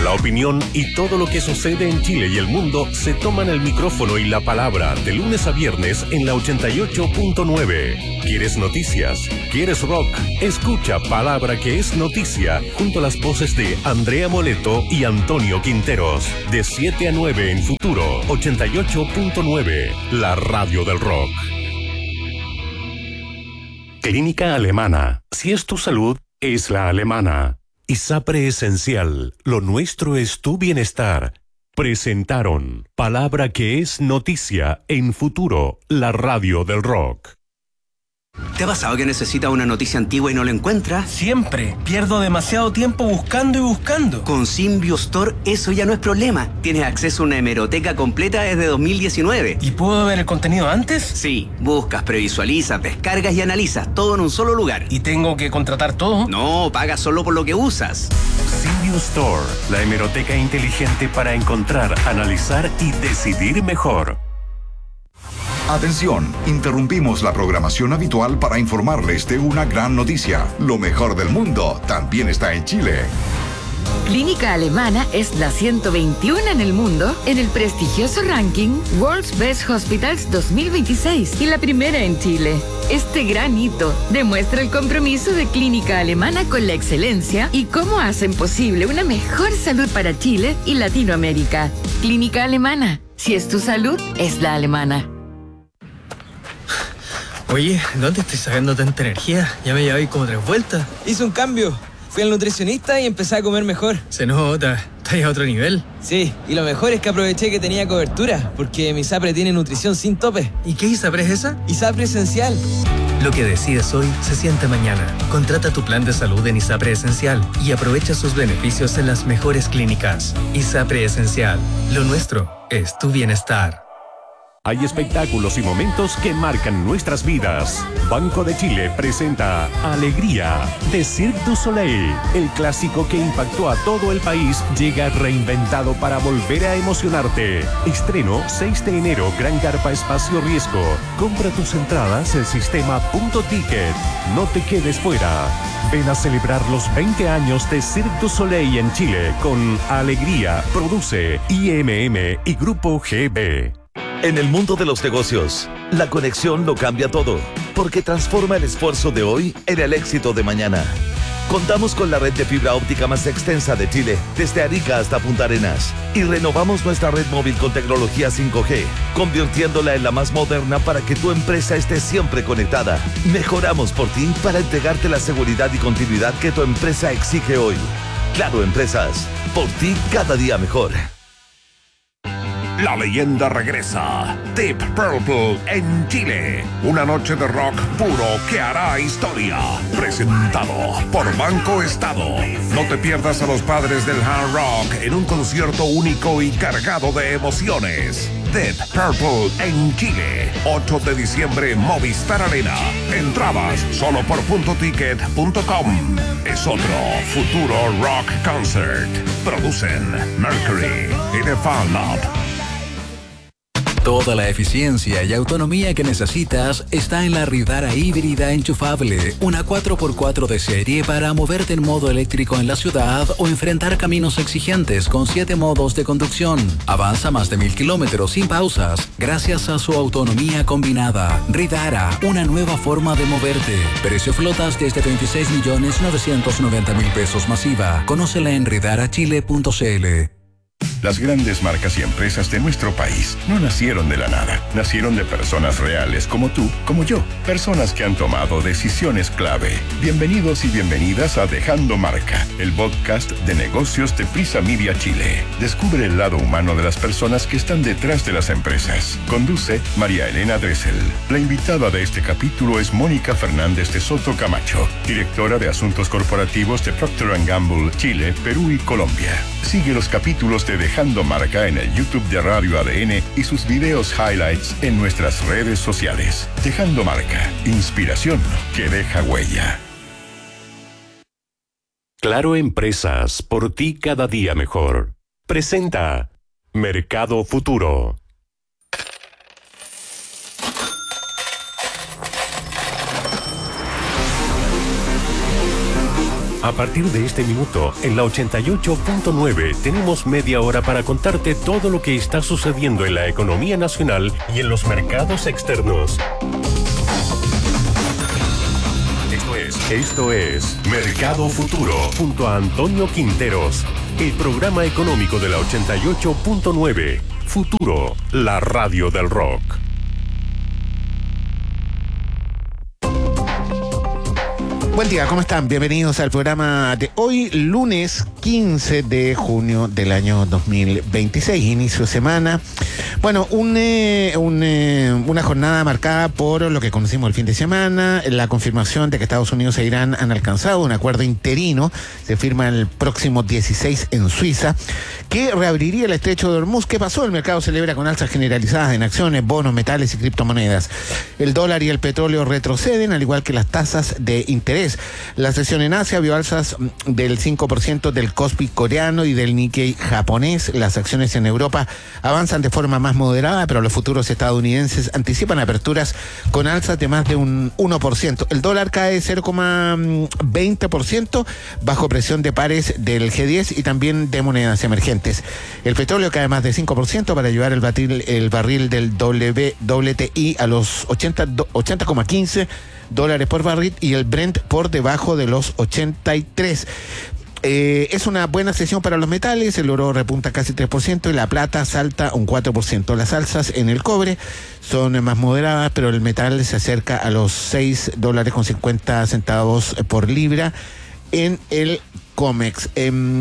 La opinión y todo lo que sucede en Chile y el mundo se toman el micrófono y la palabra de lunes a viernes en la 88.9. ¿Quieres noticias? ¿Quieres rock? Escucha Palabra que es noticia junto a las voces de Andrea Moleto y Antonio Quinteros. De 7 a 9 en Futuro 88.9, la radio del rock. Clínica Alemana. Si es tu salud, es la alemana. ISAPRE Esencial, lo nuestro es tu bienestar. Presentaron Palabra que es noticia en Futuro, la radio del rock. ¿Te ha pasado que necesitas una noticia antigua y no la encuentras? Siempre. Pierdo demasiado tiempo buscando y buscando. Con Symbio Store eso ya no es problema. Tienes acceso a una hemeroteca completa desde 2019. ¿Y puedo ver el contenido antes? Sí. Buscas, previsualizas, descargas y analizas todo en un solo lugar. ¿Y tengo que contratar todo? No, pagas solo por lo que usas. Symbio Store, la hemeroteca inteligente para encontrar, analizar y decidir mejor. Atención, interrumpimos la programación habitual para informarles de una gran noticia. Lo mejor del mundo también está en Chile. Clínica Alemana es la 121 en el mundo en el prestigioso ranking World's Best Hospitals 2026 y la primera en Chile. Este gran hito demuestra el compromiso de Clínica Alemana con la excelencia y cómo hacen posible una mejor salud para Chile y Latinoamérica. Clínica Alemana. Si es tu salud, es la alemana. Oye, ¿dónde estoy sacando tanta energía? Ya me llevé como 3 vueltas. Hice un cambio. Fui al nutricionista y empecé a comer mejor. Se nota, estás a otro nivel. Sí, y lo mejor es que aproveché que tenía cobertura, porque mi ISAPRE tiene nutrición sin tope. ¿Y qué ISAPRE es esa? ISAPRE Esencial. Lo que decides hoy se siente mañana. Contrata tu plan de salud en ISAPRE Esencial y aprovecha sus beneficios en las mejores clínicas. ISAPRE Esencial. Lo nuestro es tu bienestar. Hay espectáculos y momentos que marcan nuestras vidas. Banco de Chile presenta Alegría de Cirque du Soleil. El clásico que impactó a todo el país llega reinventado para volver a emocionarte. Estreno 6 de enero, Gran Carpa Espacio Riesgo. Compra tus entradas en sistema.ticket. No te quedes fuera. Ven a celebrar los 20 años de Cirque du Soleil en Chile con Alegría. Produce IMM y Grupo GB. En el mundo de los negocios, la conexión lo cambia todo, porque transforma el esfuerzo de hoy en el éxito de mañana. Contamos con la red de fibra óptica más extensa de Chile, desde Arica hasta Punta Arenas, y renovamos nuestra red móvil con tecnología 5G, convirtiéndola en la más moderna para que tu empresa esté siempre conectada. Mejoramos por ti para entregarte la seguridad y continuidad que tu empresa exige hoy. Claro Empresas, por ti cada día mejor. La leyenda regresa. Deep Purple en Chile. Una noche de rock puro que hará historia. Presentado por Banco Estado. No te pierdas a los padres del hard rock en un concierto único y cargado de emociones. Deep Purple en Chile. 8 de diciembre, Movistar Arena. Entradas solo por .ticket.com. Es otro futuro rock concert. Producen Mercury y The Fan Lab. Toda la eficiencia y autonomía que necesitas está en la Ridara híbrida enchufable, una 4x4 de serie para moverte en modo eléctrico en la ciudad o enfrentar caminos exigentes con 7 modos de conducción. Avanza más de 1000 kilómetros sin pausas gracias a su autonomía combinada. Ridara, una nueva forma de moverte. Precio flotas desde 26.990.000 pesos masiva. Conócela en ridarachile.cl. Las grandes marcas y empresas de nuestro país no nacieron de la nada. Nacieron de personas reales como tú, como yo. Personas que han tomado decisiones clave. Bienvenidos y bienvenidas a Dejando Marca, el podcast de negocios de Prisa Media Chile. Descubre el lado humano de las personas que están detrás de las empresas. Conduce María Elena Dressel. La invitada de este capítulo es Mónica Fernández de Soto Camacho, directora de Asuntos Corporativos de Procter & Gamble, Chile, Perú y Colombia. Sigue los capítulos de Dejando Marca en el YouTube de Radio ADN y sus videos highlights en nuestras redes sociales. Dejando Marca, inspiración que deja huella. Claro Empresas, por ti cada día mejor. Presenta Mercado Futuro. A partir de este minuto, en la 88.9 tenemos media hora para contarte todo lo que está sucediendo en la economía nacional y en los mercados externos. Esto es Mercado Futuro junto a Antonio Quinteros, el programa económico de la 88.9. Futuro, la radio del rock. Buen día, ¿cómo están? Bienvenidos al programa de hoy, lunes 15 de junio del año 2026, inicio de semana. Bueno, una jornada marcada por lo que conocimos el fin de semana, la confirmación de que Estados Unidos e Irán han alcanzado un acuerdo interino, se firma el próximo 16 en Suiza, que reabriría el estrecho de Hormuz. ¿Qué pasó? El mercado celebra con alzas generalizadas en acciones, bonos, metales y criptomonedas. El dólar y el petróleo retroceden, al igual que las tasas de interés. La sesión en Asia vio alzas del 5% del Kospi coreano y del Nikkei japonés. Las acciones en Europa avanzan de forma más moderada, pero los futuros estadounidenses anticipan aperturas con alzas de más de un 1%. El dólar cae 0,20% bajo presión de pares del G10 y también de monedas emergentes. El petróleo cae más de 5% para llevar el barril del WTI a los 80,15 dólares por barril y el Brent por debajo de los 83. Es una buena sesión para los metales. El oro repunta casi 3% y la plata salta un 4%. Las alzas en el cobre son más moderadas, pero el metal se acerca a los $6.50 por libra en el COMEX.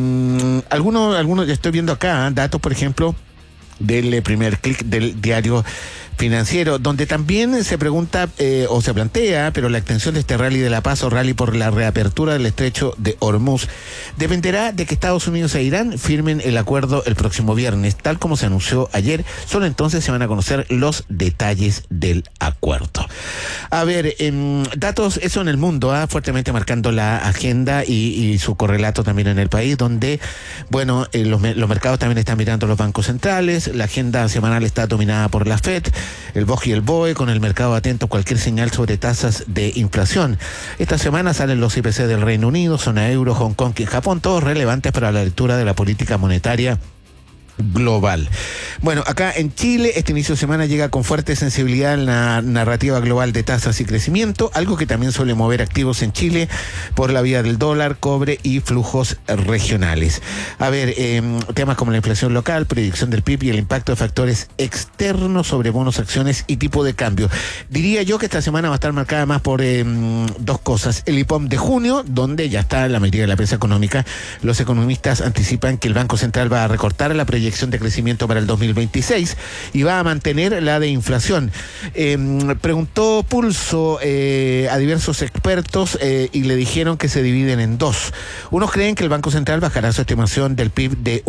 Algunos estoy viendo acá datos, por ejemplo, del primer clic del diario Financiero, donde también se pregunta o se plantea, pero la extensión de este rally de la paz o rally por la reapertura del estrecho de Hormuz dependerá de que Estados Unidos e Irán firmen el acuerdo el próximo viernes, tal como se anunció ayer. Solo entonces se van a conocer los detalles del acuerdo. A ver, datos, eso en el mundo, fuertemente marcando la agenda y su correlato también en el país, donde, bueno, los mercados también están mirando los bancos centrales. La agenda semanal está dominada por la FED, el BOJ y el BOE, con el mercado atento a cualquier señal sobre tasas de inflación. Esta semana salen los IPC del Reino Unido, zona euro, Hong Kong y Japón, todos relevantes para la lectura de la política monetaria global. Bueno, acá en Chile este inicio de semana llega con fuerte sensibilidad en la narrativa global de tasas y crecimiento, algo que también suele mover activos en Chile por la vía del dólar, cobre y flujos regionales. A ver, temas como la inflación local, proyección del PIB y el impacto de factores externos sobre bonos, acciones y tipo de cambio. Diría yo que esta semana va a estar marcada más por dos cosas. El IPOM de junio, donde ya está la mayoría de la prensa económica. Los economistas anticipan que el Banco Central va a recortar la proyección de crecimiento para el 2026 y va a mantener la de inflación. Preguntó Pulso a diversos expertos y le dijeron que se dividen en dos. Unos creen que el Banco Central bajará su estimación del PIB de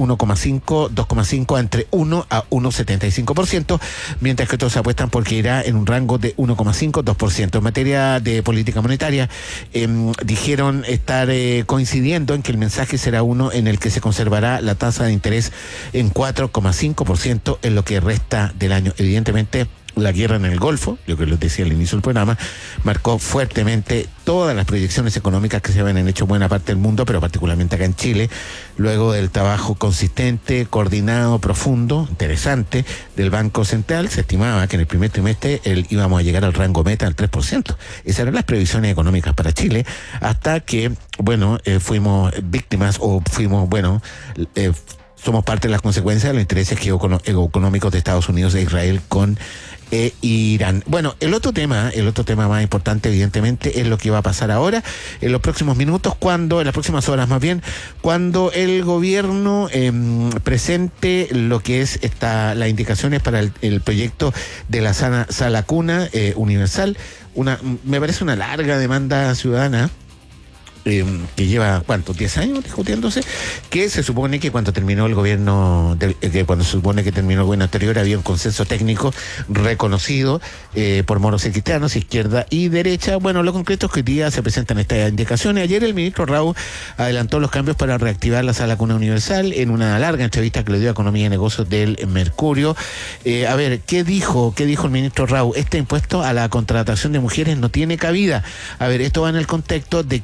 2,5 entre 1 a 1,75%, mientras que otros apuestan porque irá en un rango de 1,5-2%. En materia de política monetaria, dijeron estar coincidiendo en que el mensaje será uno en el que se conservará la tasa de interés en 4,5% en lo que resta del año. Evidentemente, la guerra en el Golfo, lo que les decía al inicio del programa, marcó fuertemente todas las proyecciones económicas que se habían hecho en buena parte del mundo, pero particularmente acá en Chile, luego del trabajo consistente, coordinado, profundo, interesante del Banco Central. Se estimaba que en el primer trimestre íbamos a llegar al rango meta al 3%. Esas eran las previsiones económicas para Chile, hasta que, bueno, fuimos víctimas o fuimos, bueno, somos parte de las consecuencias de los intereses geoeconómicos de Estados Unidos e Israel con Irán. Bueno, el otro tema más importante, evidentemente, es lo que va a pasar ahora, en los próximos minutos, en las próximas horas más bien, cuando el gobierno presente lo que es las indicaciones para el proyecto de la sala cuna universal. Me parece una larga demanda ciudadana, que lleva, ¿cuántos? 10 años discutiéndose, que se supone que cuando terminó el gobierno, cuando se supone que terminó el gobierno anterior, había un consenso técnico reconocido por moros y cristianos, izquierda y derecha. Bueno, lo concreto es que hoy día se presentan estas indicaciones. Ayer el ministro Rau adelantó los cambios para reactivar la sala cuna universal en una larga entrevista que le dio a Economía y Negocios del Mercurio. A ver, ¿qué dijo el ministro Rau? Este impuesto a la contratación de mujeres no tiene cabida. A ver, esto va en el contexto de que en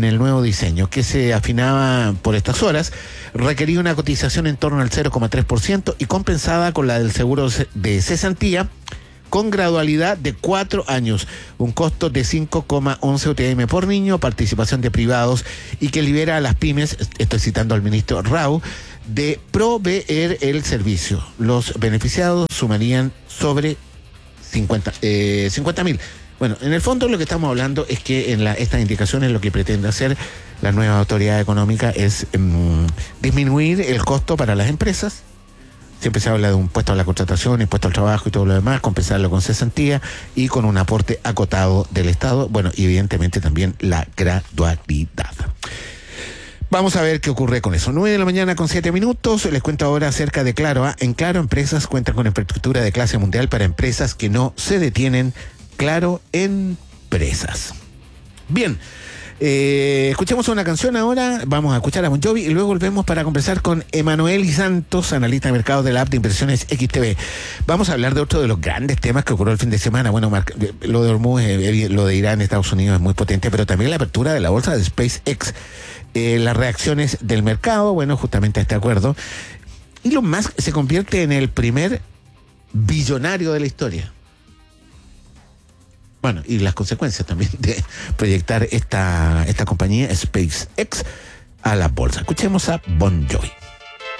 el nuevo diseño, que se afinaba por estas horas, requería una cotización en torno al 0,3% y compensada con la del seguro de cesantía, con gradualidad de 4 años, un costo de 5,11 UTM por niño, participación de privados y que libera a las pymes, estoy citando al ministro Rau, de proveer el servicio. Los beneficiados sumarían sobre 50.000. Bueno, en el fondo lo que estamos hablando es que en estas indicaciones lo que pretende hacer la nueva autoridad económica es disminuir el costo para las empresas. Siempre se habla de un impuesto a la contratación, impuesto al trabajo y todo lo demás, compensarlo con cesantía y con un aporte acotado del Estado, bueno, y evidentemente también la gradualidad. Vamos a ver qué ocurre con eso. 9 de la mañana con 7 minutos. Les cuento ahora acerca de Claro. En Claro Empresas cuentan con infraestructura de clase mundial para empresas que no se detienen. Claro Empresas. Bien. Escuchemos una canción ahora, vamos a escuchar a Bon Jovi y luego volvemos para conversar con Emanuel y Santos, analista de mercado de la app de inversiones XTB. Vamos a hablar de otro de los grandes temas que ocurrió el fin de semana. Bueno, lo de Hormuz, lo de Irán, Estados Unidos es muy potente, pero también la apertura de la bolsa de SpaceX, las reacciones del mercado, bueno, justamente a este acuerdo. Elon Musk se convierte en el primer billonario de la historia. Bueno, y las consecuencias también de proyectar esta compañía SpaceX a la bolsa. Escuchemos a Bon Jovi.